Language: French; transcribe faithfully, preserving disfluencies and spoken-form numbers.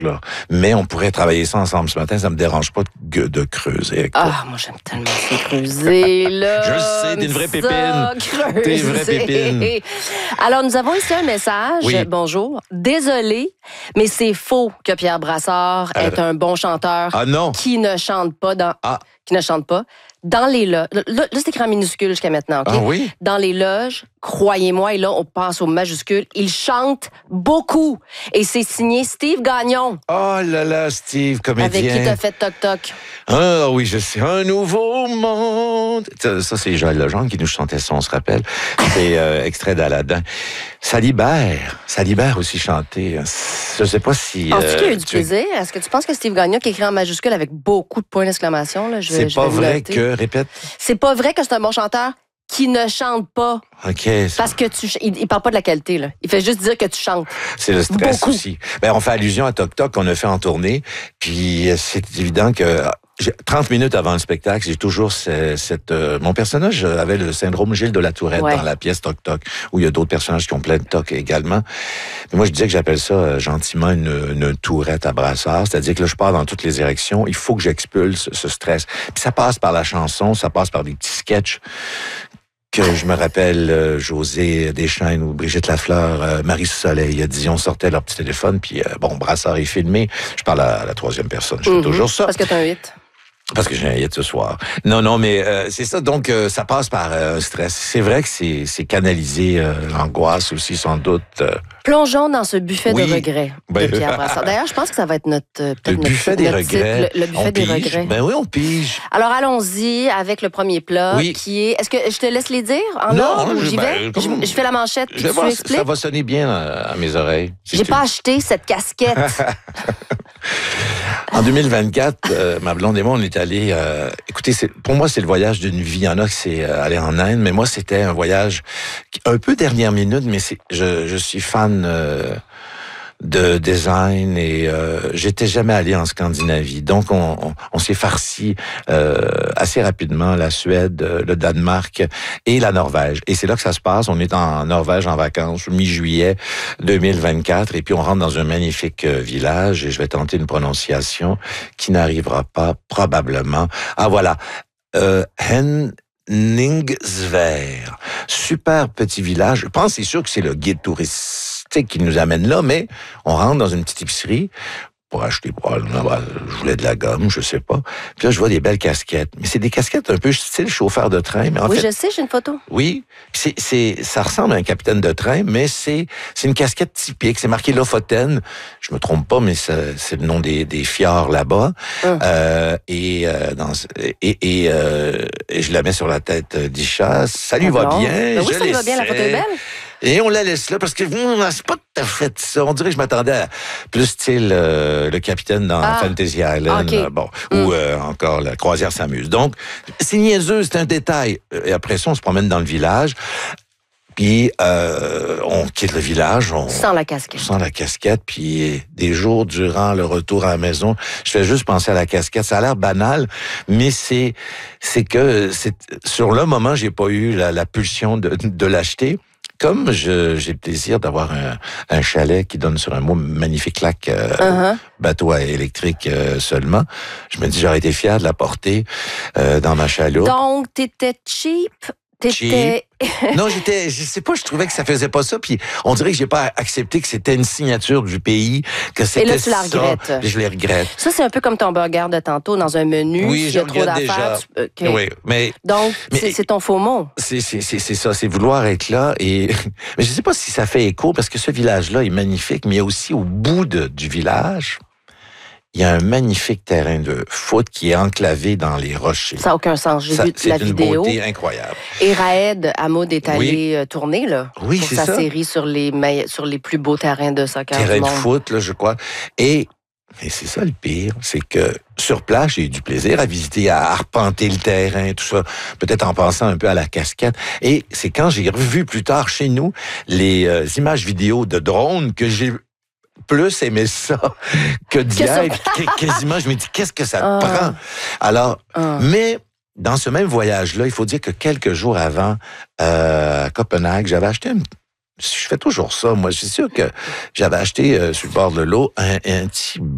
là. Mais on pourrait travailler ça ensemble ce matin. Ça me dérange pas de, de creuser avec toi. Ah, moi, j'aime tellement ça creuser, là. Je le sais, t'es une vraie pépine. Creuser. T'es une vraie pépine. Alors, nous avons ici un message. Oui. Bonjour. Désolé, mais c'est faux que Pierre Brassard Euh, est un bon chanteur Ah non. qui ne chante pas dans... Ah. Qui ne chante pas. Dans les loges... Là, là c'est écrit en minuscule jusqu'à maintenant, OK? Ah oui? Dans les loges, croyez-moi, et là, on passe aux majuscules, il chante beaucoup. Et c'est signé Steve Gagnon. Oh là là, Steve, comédien. Avec qui t'as fait toc-toc. Ah oui, je sais. Un nouveau monde. Ça, ça, c'est Joël Legendre qui nous chantait ça, on se rappelle. C'est euh, extrait d'Aladin. Ça libère. Ça libère aussi chanter. Je sais pas si... Penses-tu qu'il y a eu euh, du tu- plaisir? Est-ce que tu penses que Steve Gagnon, qui écrit en majuscule avec beaucoup de points d'exclamation, là, je vais- C'est je pas vais le vrai noter. que... Répète. C'est pas vrai que c'est un bon chanteur qui ne chante pas. OK. c'est- Parce que tu... ch- Il, il parle pas de la qualité, là. Il fait juste dire que tu chantes. C'est le stress Beaucoup. aussi. Ben, on fait allusion à Toc Toc qu'on a fait en tournée. Puis euh, c'est évident que j'ai- trente minutes avant le spectacle, j'ai toujours ce- cette... euh, mon personnage avait le syndrome Gilles de la Tourette Ouais. dans la pièce Toc Toc, où il y a d'autres personnages qui ont plein de toc également. Mais moi, je disais que j'appelle ça euh, gentiment une, une tourette à brassard. C'est-à-dire que là, je pars dans toutes les directions. Il faut que j'expulse ce stress. Puis ça passe par la chanson, ça passe par des petits sketchs que je me rappelle, euh, José Deschaines ou Brigitte Lafleur, euh, Marie Soleil, Dion sortaient leur petit téléphone, puis euh, bon, Brassard est filmé. Je parle à, la troisième personne, je fais Mhm. toujours ça. Parce que t'as un hit. Parce que j'ai un hit ce soir. Non, non, mais euh, c'est ça. Donc, euh, ça passe par euh, un stress. C'est vrai que c'est, c'est canaliser euh, l'angoisse aussi, sans doute. Euh, Plongeons dans ce buffet Oui. de regrets de Ben, Pierre Brassard. D'ailleurs, je pense que ça va être notre... euh, le peut-être notre- buffet des notre titre, regrets. le, le buffet On des pige. regrets. Ben oui, on pige. Alors, allons-y avec le premier plat, Oui. qui est... Est-ce que je te laisse les dire en Non, ordre ou je- j'y ben, vais? comme- je, je fais la manchette, puis Je vais tu voir, expliques? ça va sonner bien à, à mes oreilles. Si J'ai tu- pas acheté cette casquette. En deux mille vingt-quatre, euh, ma blonde et moi, on est allés... Euh, écoutez, c'est, pour moi, c'est le voyage d'une vie. Il y en a qui c'est euh, aller en Inde, mais moi, c'était un voyage qui- un peu dernière minute, mais c'est, je, je suis fan euh, de design et euh, j'étais jamais allé en Scandinavie. Donc, on, on, on s'est farci euh, assez rapidement la Suède, euh, le Danemark et la Norvège. Et c'est là que ça se passe. On est en Norvège en vacances, mi-juillet deux mille vingt-quatre, et puis on rentre dans un magnifique euh, village, et je vais tenter une prononciation qui n'arrivera pas, probablement. Ah, voilà. Euh, Henningsver. Super petit village. Je pense, c'est sûr que c'est le guide touristique qui nous amène là, mais on rentre dans une petite épicerie pour acheter, probablement, bah, je voulais de la gomme, je sais pas. Puis là, je vois des belles casquettes. Mais c'est des casquettes un peu style chauffeur de train, mais en Oui, fait... je sais, j'ai une photo. Oui, c'est, c'est, ça ressemble à un capitaine de train, mais c'est, c'est une casquette typique. C'est marqué Lofoten. Je me trompe pas, mais ça, c'est le nom des, des fjords là-bas. Hum. Euh, et, euh, dans, et, et, euh, et je la mets sur la tête d'Isha. Ça lui va Alors? bien. Ben oui, je ça lui va bien, la photo est l'essaie. belle. Et on la laisse là parce que hum, c'est pas tout à fait ça. On dirait que je m'attendais à plus style euh, le capitaine dans Ah. Fantasy Island, Ok. euh, bon, Mm. ou euh, encore la croisière s'amuse. Donc, c'est niaiseux, c'est un détail. Et après ça, on se promène dans le village. Puis euh, on quitte le village, on Sans la casquette. sans la casquette, puis des jours durant le retour à la maison, je fais juste penser à la casquette. Ça a l'air banal, mais c'est c'est que c'est sur le moment, j'ai pas eu la, la pulsion de, de l'acheter. Comme je, j'ai le plaisir d'avoir un, un chalet qui donne sur un beau magnifique lac, euh, Uh-huh. bateau à électrique euh, seulement, je me dis j'aurais été fier de la porter euh, dans ma chaloupe. Donc, t'étais cheap. T'étais... Non, j'étais, je sais pas, je trouvais que ça faisait pas ça, puis on dirait que j'ai pas accepté que c'était une signature du pays, que c'était Et là, tu la ça, regrettes. puis je les regrette. Ça, c'est un peu comme ton burger de tantôt dans un menu. Oui, S'il y je a trop regrette d'affaires. déjà. tu- OK. Oui, mais Donc, Mais- c'est, c'est ton faux mot. c'est, c'est, c'est, c'est ça, c'est vouloir être là. Et mais je sais pas si ça fait écho, parce que ce village-là est magnifique, mais il y a aussi au bout de, du village, il y a un magnifique terrain de foot qui est enclavé dans les rochers. Ça n'a aucun sens. J'ai Ça, vu c'est la une vidéo. beauté incroyable. Et Raed Hamoud est allé Oui. euh, tourner là, Oui, pour c'est sa ça. série sur les, meille- sur les plus beaux terrains de soccer Terrain du de monde. foot, là, je crois. Et, et c'est ça le pire, c'est que sur place, j'ai eu du plaisir à visiter, à arpenter le terrain, tout ça, peut-être en pensant un peu à la casquette. Et c'est quand j'ai revu plus tard chez nous les euh, images vidéo de drones que j'ai plus aimé ça que d'y Que sur- être. Qu- Quasiment, je me dis, qu'est-ce que ça Ah. prend? Alors, Ah. mais dans ce même voyage-là, il faut dire que quelques jours avant, euh, à Copenhague, j'avais acheté un je fais toujours ça, moi. Je suis sûr que j'avais acheté euh, sur le bord de l'eau un, un petit